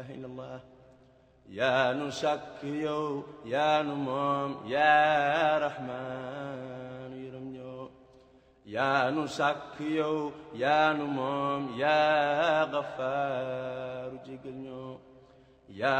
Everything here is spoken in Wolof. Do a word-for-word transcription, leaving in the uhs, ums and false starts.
illallah yaa nu sàkk yow yaa nu moom yaa rahmaan yërëm ñoo yaa nu sàkk yow yaa nu moom yaa gafaar jégal ñoo